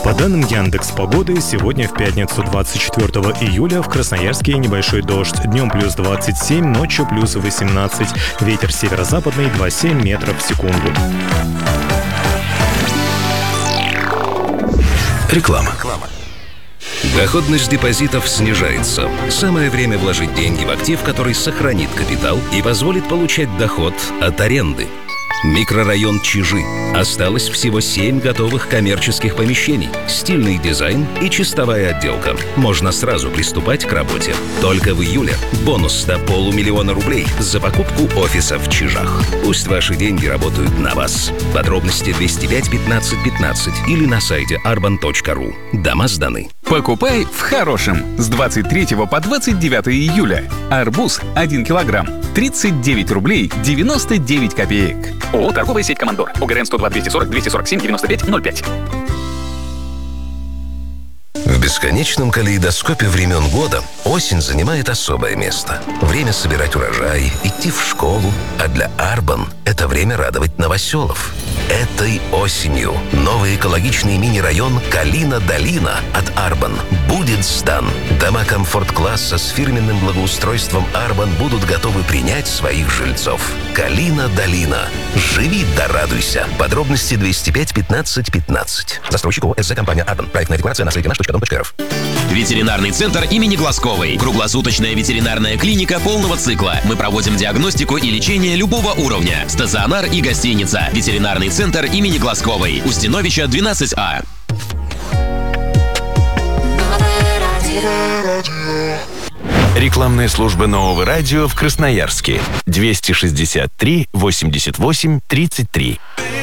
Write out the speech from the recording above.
По данным Яндекс.Погоды, сегодня в пятницу 24 июля в Красноярске небольшой дождь. Днем плюс 27, ночью плюс 18. Ветер северо-западный 2,7 метров в секунду. Реклама. Доходность депозитов снижается. Самое время вложить деньги в актив, который сохранит капитал и позволит получать доход от аренды. Микрорайон Чижи. Осталось всего 7 готовых коммерческих помещений, стильный дизайн и чистовая отделка. Можно сразу приступать к работе. Только в июле бонус до 500 000 рублей за покупку офиса в Чижах. Пусть ваши деньги работают на вас. Подробности 205 15 15 или на сайте arban.ru. Дома сданы. Покупай в хорошем. С 23 по 29 июля. Арбуз 1 килограмм. 39 рублей 99 копеек. ООО «Торговая сеть Командор». ОГРН 102 240 247 95 05. В бесконечном калейдоскопе времен года осень занимает особое место. Время собирать урожай, идти в школу. А для Арбан это время радовать новоселов. Этой осенью новый экологичный мини-район Калина-Долина от Арбан будет сдан. Дома комфорт-класса с фирменным благоустройством Арбан будут готовы принять своих жильцов. Калина-Долина. Живи да радуйся. Подробности 205 15 15. Застройщик ООО «СЗ Компания Арбан». Проектная декларация на сайте наш.дом.рф. Ветеринарный центр имени Глазковой. Круглосуточная ветеринарная клиника полного цикла. Мы проводим диагностику и лечение любого уровня. Стационар и гостиница. Ветеринарный центр имени Глазковой. Устиновича, 12А. Рекламная служба Нового радио в Красноярске. 263 88 33.